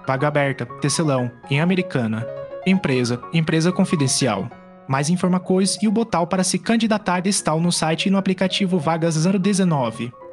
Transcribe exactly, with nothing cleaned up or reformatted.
Vaga aberta, Tecelão, em Americana. Empresa, empresa confidencial. Mais informações e o botão para se candidatar está no site e no aplicativo Vagas zero dezenove.